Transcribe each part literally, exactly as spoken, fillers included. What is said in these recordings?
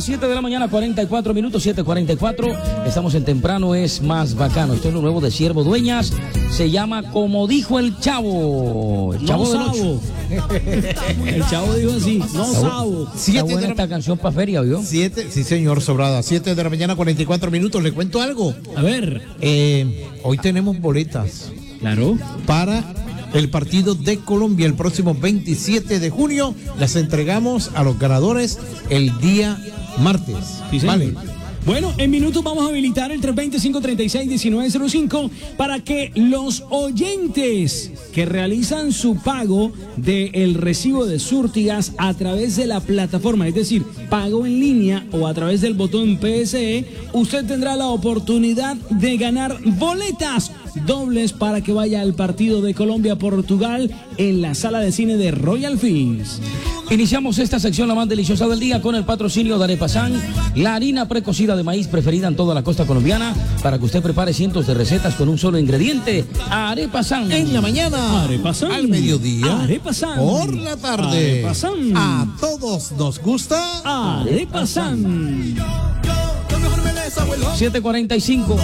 las siete de la mañana, cuarenta y cuatro minutos, siete cuarenta y cuatro. Estamos en Temprano es Más Bacano. Esto es lo nuevo de Siervo Dueñas. Se llama Como Dijo el Chavo. El Chavo no del ocho. El Chavo dijo así, no sabo. Está buena de la... esta canción para feria, ¿vio? Siete, sí señor, sobrada. Siete de la mañana, cuarenta y cuatro minutos. ¿Le cuento algo? A ver. Eh, hoy tenemos boletas. Claro. Para el partido de Colombia el próximo veintisiete de junio. Las entregamos a los ganadores el día martes. Sí, vale. Bueno, en minutos vamos a habilitar el tres dos cero, cinco tres seis, uno nueve cero cinco para que los oyentes que realizan su pago del recibo de Surtigas a través de la plataforma, es decir, pago en línea o a través del botón P S E, usted tendrá la oportunidad de ganar boletas dobles para que vaya al partido de Colombia-Portugal en la sala de cine de Royal Films. Iniciamos esta sección la más deliciosa del día con el patrocinio de Arepasan, la harina precocida de maíz preferida en toda la costa colombiana, para que usted prepare cientos de recetas con un solo ingrediente. Arepasan. En la mañana, Arepasan. al mediodía, Arepasan. por la tarde. Arepasan. A todos nos gusta Arepasan. siete cuarenta y cinco.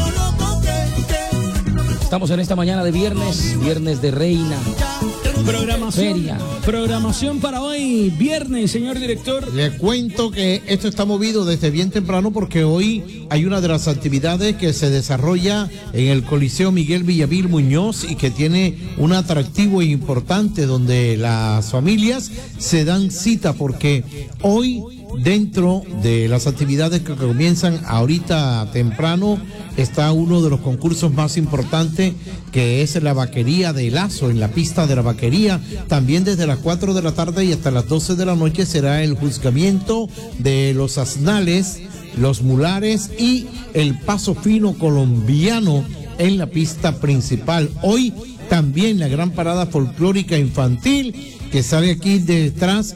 Estamos en esta mañana de viernes, viernes de reina. Programación, Feria. programación para hoy, viernes, señor director. Le cuento que esto está movido desde bien temprano porque hoy hay una de las actividades que se desarrolla en el Coliseo Miguel Villamil Muñoz y que tiene un atractivo importante donde las familias se dan cita porque hoy, dentro de las actividades que comienzan ahorita temprano, está uno de los concursos más importantes, que es la vaquería de Lazo, en la pista de la vaquería. También desde las cuatro de la tarde y hasta las doce de la noche será el juzgamiento de los asnales, los mulares y el paso fino colombiano en la pista principal. Hoy también la gran parada folclórica infantil que sale aquí detrás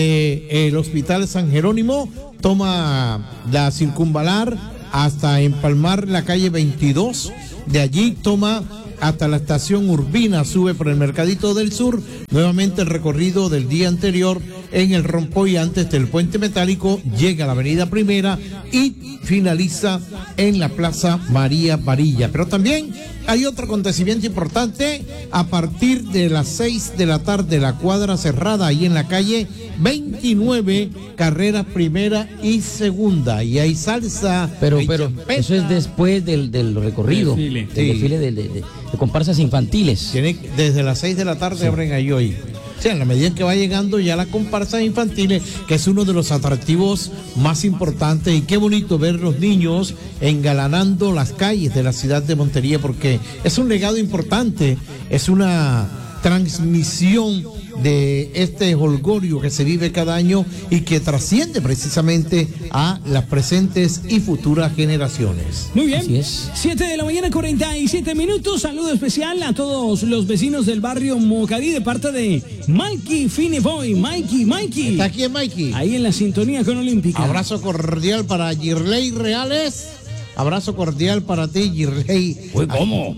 del Hospital San Jerónimo, toma la circunvalar hasta empalmar la calle veintidós, de allí toma hasta la estación Urbina, sube por el Mercadito del Sur, nuevamente el recorrido del día anterior en el Rompoy antes del Puente Metálico, llega a la Avenida Primera y finaliza en la Plaza María Varilla. Pero también hay otro acontecimiento importante a partir de las seis de la tarde, la cuadra cerrada ahí en la calle veintinueve, carrera primera y segunda, y hay salsa. Pero, pero eso es después del, del recorrido, desfile. del Sí. desfile de, de, de, de comparsas infantiles. Tiene, desde las seis de la tarde sí. Abren ahí hoy. O sea, en la medida en que va llegando ya las comparsas infantiles, que es uno de los atractivos más importantes, y qué bonito ver los niños engalanando las calles de la ciudad de Montería, porque es un legado importante, es una transmisión de este jolgorio que se vive cada año y que trasciende precisamente a las presentes y futuras generaciones. Muy bien, así es. siete de la mañana, cuarenta y siete minutos. Saludo especial a todos los vecinos del barrio Mocadí de parte de Mikey Fineboy. Mikey, Mikey. ¿Está aquí en Mikey? Ahí en la sintonía con Olímpica. Abrazo cordial para Girley Reales. Abrazo cordial para ti, Girley. Uy, ¿cómo?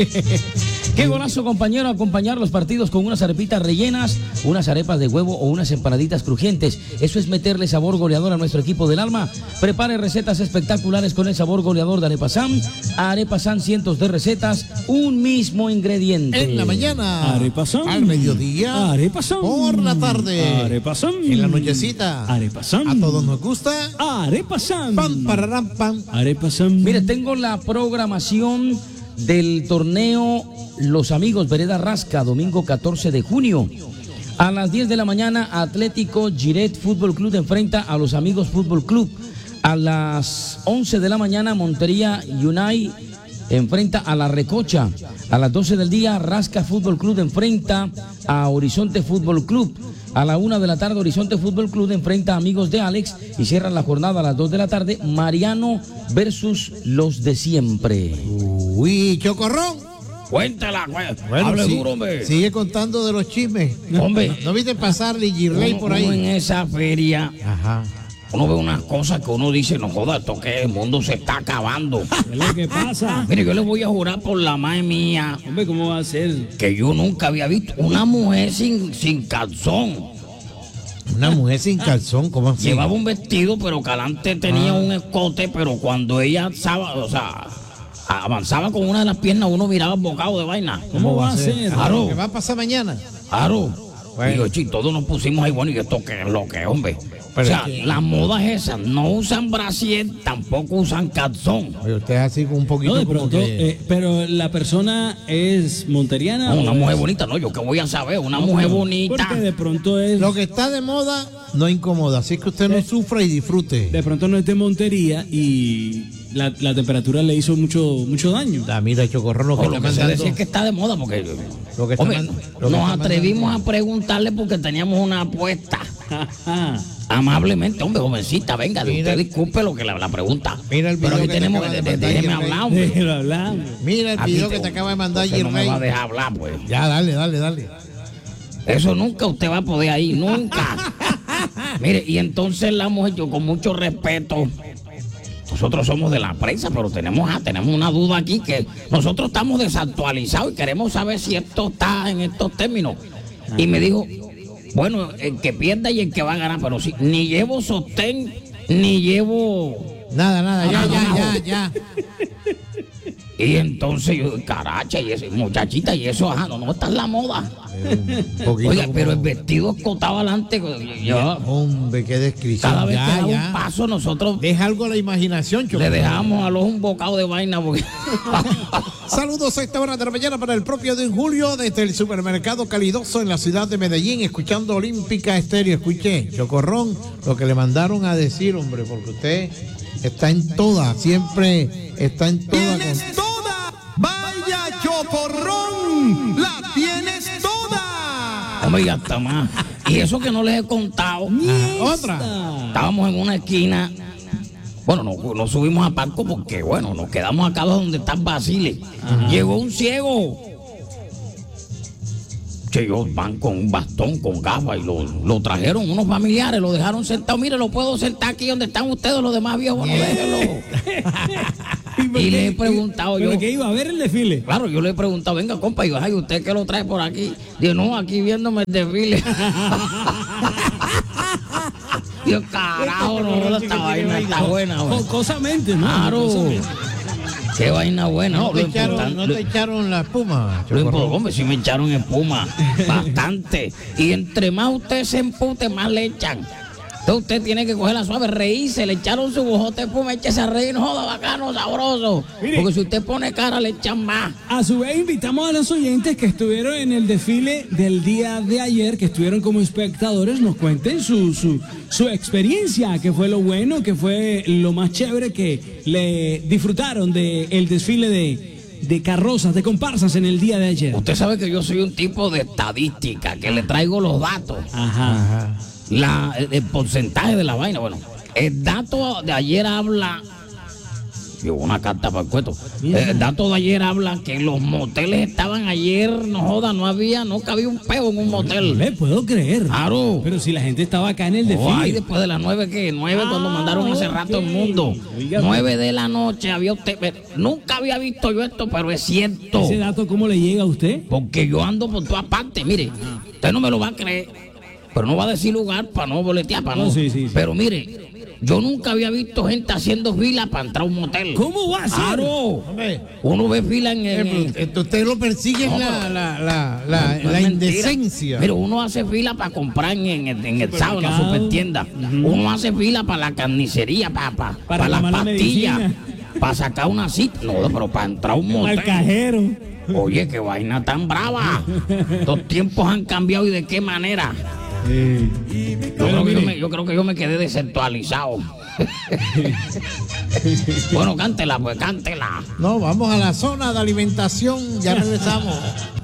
Qué golazo, compañero, acompañar los partidos con unas arepitas rellenas, unas arepas de huevo o unas empanaditas crujientes. Eso es meterle sabor goleador a nuestro equipo del alma. Prepare recetas espectaculares con el sabor goleador de Arepasan. Arepasan, cientos de recetas, un mismo ingrediente. En la mañana, Arepasan. al mediodía, Arepasan. por la tarde, Arepasan. en la nochecita, Arepasan. a todos nos gusta. Arepasan. Pam, pararán, pam. Arepasan. Mire, tengo la programación del torneo Los Amigos Vereda Rasca, domingo catorce de junio. A las diez de la mañana, Atlético Giret Fútbol Club enfrenta a Los Amigos Fútbol Club. A las once de la mañana, Montería Unai enfrenta a La Recocha. A las doce del día, Rasca Fútbol Club enfrenta a Horizonte Fútbol Club. A la una de la tarde, Horizonte Fútbol Club enfrenta a Amigos de Alex y cierran la jornada a las dos de la tarde, Mariano versus los de siempre. Uy, Chocorrón. Cuéntala, Bueno, hable sí, duro, hombre. sigue contando de los chismes. Hombre. ¿No, no viste pasarle Girley Uno- por ahí? uno en esa feria, Ajá. uno ve unas cosas que uno dice, no joda, esto que el mundo se está acabando. ¿Qué es lo que pasa? Mire, yo le voy a jurar por la madre mía Hombre, ¿cómo va a ser? que yo nunca había visto una mujer sin, sin calzón. Una mujer sin calzón, ¿cómo así? Llevaba un vestido, pero que adelante tenía ah. un escote, pero cuando ella alzaba, o sea, avanzaba con una de las piernas, uno miraba el bocado de vaina. ¿Cómo va a ser? Claro. ¿Qué va a pasar mañana? Claro. Bueno. Digo, chi, todos nos pusimos ahí, bueno, ¿y esto qué es lo que es, hombre? Pero o sea, es que... la moda es esa, no usan brasier, tampoco usan calzón. Oye, usted es así un poquito no, de como pronto, que... eh, pero la persona es monteriana. No, una mujer es... bonita, no, yo qué voy a saber, una no, mujer bonita. Porque de pronto es... Lo que está de moda no incomoda, así que usted no eh, sufra y disfrute. De pronto no es de Montería y la, la temperatura le hizo mucho mucho daño. Ah, mira, Chocorrón, lo que, lo que se decir que está de moda, porque lo que hombre, está, lo nos que atrevimos mandando. a preguntarle porque teníamos una apuesta. Amablemente, hombre, jovencita, venga, mira, usted disculpe lo que la, la pregunta. Mira el video pero aquí que tenemos te que de déjeme hablar, hombre. Déjelo hablar. Mira el aquí video te, que te acaba de mandar G. No me va a dejar hablar, pues. Ya, dale, dale, dale. Eso nunca usted va a poder ahí, nunca. Mire, y entonces la mujer, yo con mucho respeto, nosotros somos de la prensa, pero tenemos, ah, tenemos una duda aquí, que nosotros estamos desactualizados y queremos saber si esto está en estos términos. Y me dijo, bueno, el que pierda y el que va a ganar, pero sí, ni llevo sostén, ni llevo... Nada, nada, ya, ya, ya, ya. Y entonces yo, caracha, y eso, muchachita, y eso, ajá, no, no está en la moda. Eh, Oiga, como... pero el vestido escotado adelante. Yo, hombre, qué descripción. Cada vez ya, que da ya. un paso, nosotros. Deja algo a la imaginación, Choco. Le dejamos a los un bocado de vaina. Porque... Saludos a esta hora de la mañana para el propio de Julio, desde el supermercado Calidoso en la ciudad de Medellín, escuchando Olímpica Estéreo. Escuché, Chocorrón, lo que le mandaron a decir, hombre, porque usted está en toda, siempre está en toda. Con... ¡Vaya, Chocorrón! ¡La tienes toda! Hombre, ya está más. Y eso que no les he contado. Ah, otra. Estábamos en una esquina. Bueno, nos no subimos a Parco porque, bueno, nos quedamos acá donde están Basiles. Llegó un ciego. Que ellos van con un bastón, con gafas, y lo, lo trajeron unos familiares, lo dejaron sentado. Mire, lo puedo sentar aquí donde están ustedes, los demás viejos, no déjenlo. Y le he preguntado yo. ¿Pero qué iba a ver el desfile? Claro, yo le he preguntado, venga, compa, y ay, ¿usted qué lo trae por aquí? Digo, no, aquí viéndome el desfile. Dios, carajo, no, esta vaina está buena. Jocosamente, ¿no? Claro. Jocosamente. Qué vaina buena. No, te echaron, no te echaron la espuma. Lo hombre, sí me echaron espuma. Bastante. Y entre más usted se empute, más le echan. Entonces usted tiene que coger la suave, reírse, le echaron su bojote de espuma, échese a reír, no joda, bacano, sabroso. Mire, porque si usted pone cara, le echan más. A su vez, invitamos a los oyentes que estuvieron en el desfile del día de ayer, que estuvieron como espectadores, nos cuenten su, su, su experiencia, que fue lo bueno, que fue lo más chévere, que le disfrutaron del desfile de... de carrozas, de comparsas en el día de ayer. Usted sabe que yo soy un tipo de estadística, que le traigo los datos. Ajá. Ajá. La, el, el porcentaje de la vaina, bueno, el dato de ayer habla, llevo una carta para el cuento, el dato de ayer habla que los moteles estaban ayer, no joda, no había, no cabía un peo en un motel. No le puedo creer. Claro. Pero si la gente estaba acá en el desfile. Oh, ahí después de las nueve, ¿qué? Nueve, ah, cuando mandaron okay. hace rato el mundo. Oiga, nueve de la noche, había usted, nunca había visto yo esto, pero es cierto. ¿Ese dato cómo le llega a usted? Porque yo ando por todas partes, mire, ah. usted no me lo va a creer. Pero no va a decir lugar para no boletear, para no. no. Sí, sí, sí. Pero mire, yo nunca había visto gente haciendo fila para entrar a un motel. ¿Cómo va a ser? Claro. Uno ve fila en el. Eh, usted lo persigue en no, la, la, la, la, no, no la indecencia. Pero uno hace fila para comprar en, en, en, en el sábado, en la supertienda. Uh-huh. Uno hace fila para la carnicería, para, para, para, para las pastillas, para sacar una cita. No, pero para entrar a un motel. Al cajero. Oye, qué vaina tan brava. Los tiempos han cambiado y de qué manera. Sí. Yo, creo que yo, me, yo creo que yo me quedé desactualizado. Bueno, cántela, pues cántela. No, vamos a la zona de alimentación, ya regresamos.